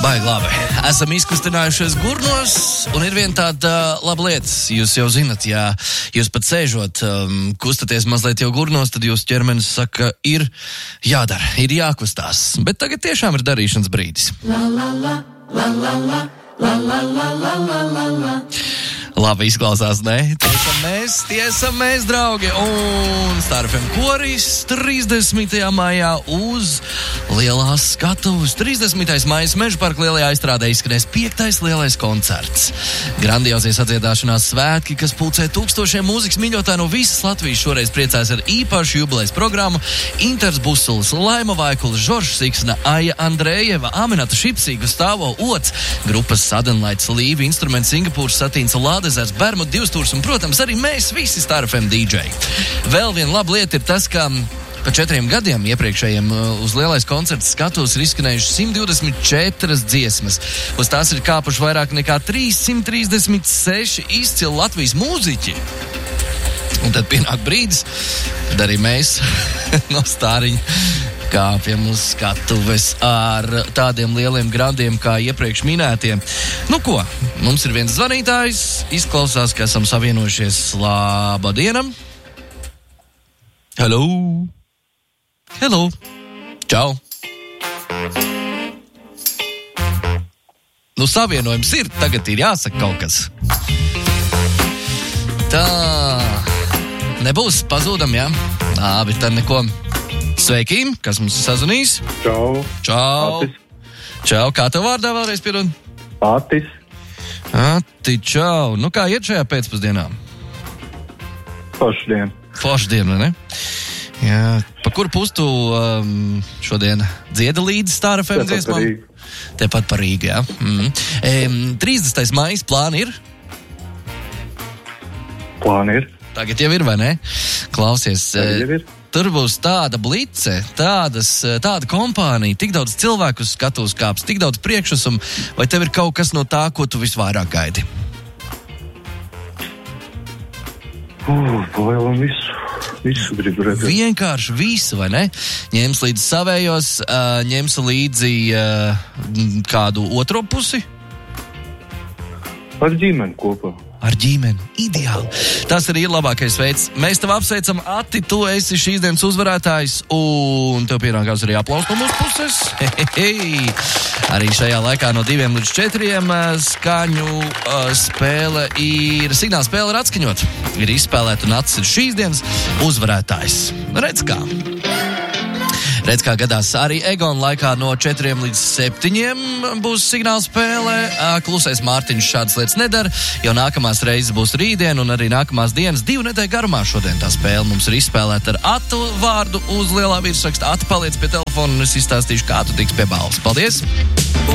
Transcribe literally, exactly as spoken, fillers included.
Baigi labi. Esam izkustinājušies gurnos, un ir viena tāda laba lieta. Jūs jau zinat, ja jūs pat sēžot, um, kustaties mazliet jau gurnos, tad jūsu ķermenis saka, ir jādara, ir jākustās. Bet tagad tiešām ir darīšanas brīdis. La, la, la, la, la, la, la, la, la, la, la, la, la. Labi izklausās, ne? Tiesam mēs, tiesam mēs, draugi. Un Star ef em koris trīsdesmitajā maijā uz lielās skatuves. trīsdesmitais maijas Mežaparka lielajā aizstrādē izskanēs piektais lielais koncerts. Grandiozie sadziedāšanās svētki, kas pulcē tūkstošiem mūzikas mīļotāju no visas Latvijas, šoreiz priecājas ar īpašu jubilejas programmu. Inters Busulis, Laima Vaikulis, Žoržs Siksna, Aija Andrejeva, Aminata Šipsīga, Stāvo Ots, grupas Sadenlaits, Līvi, Instruments Singapūras, Satīns, Lādezers, Bermuda divstūrs un, protams, arī mēs visi Star ef em dīdžeji. Vēl viena laba lieta ir tas, ka pa četriem gadiem iepriekšējiem uz lielais koncerts skatuves ir izskanējuši simt divdesmit četras dziesmas. Uz tās ir kāpuši vairāk nekā trīssimt trīsdesmit seši izcili Latvijas mūziķi. Un tad pienāk brīdis, kad arī mēs no stāriņa kāpjam uz skatuves ar tādiem lieliem grandiem kā iepriekš minētiem. Nu ko, mums ir viens zvanītājs, izklausās, ka esam savienojušies. Labadienam! Hello! Hello! Čau! Nu, savienojums ir, tagad ir jāsaka kaut kas. Tā, nebūs, pazūdam, jā? Labi, tad neko. Sveiki, kas mums ir sazvanījis? Čau. Čau. Atis. Čau, kā tev vārdā vēlreiz pierod? Atis. Ati, čau. Nu kā iet šajā pēcpusdienā? Foršdien. Foršdien, ne? Jā. Pa kuru pustu um, šodien dzieda līdz Star ef em dziesmām? Tepat par Rīgu, jā. Mm. E, trīsdesmitais maijas plāni ir? Plāni ir. Tagad jau ir, vai ne? Klausies. Tagad jau ir. Tur būs tāda blice, tādas, tāda kompānija, tik daudz cilvēku uz skatuves kāps, tik daudz priekšusumu, vai tev ir kaut kas no tā, ko tu visvairāk gaidi? Uh, Palielum visu, visu gribu redzēt. Vienkārši visu, vai ne? Ņems līdzi savējos, ņems līdzi kādu otro pusi? Ar ģimeni kopā. Ar ģimeni. Ideāli. Tas arī ir labākais veids. Mēs tev apsveicam, Ati, tu esi šīs dienas uzvarētājs, un tev pienākās arī aplaus no mūsu puses. Hei, arī šajā laikā no diviem līdz četriem skaņu uh, spēle ir, signāla spēle ir atskaņot. Ir izspēlēta un Atis ir šīs dienas uzvarētājs. Redz kā. Redz, kā gadās arī Egona laikā no četriem līdz septiņiem būs signāla spēle. Klusais Mārtiņš šādas lietas nedara, jo nākamās reizes būs rītdien un arī nākamās dienas divu nedēļu garumā šodien tā spēle mums ir izspēlēta ar Atu vārdu uz lielā virsraksta. Ati, paliec pie telefona un es izstāstīšu, kā tu tiks pie balvas. Paldies!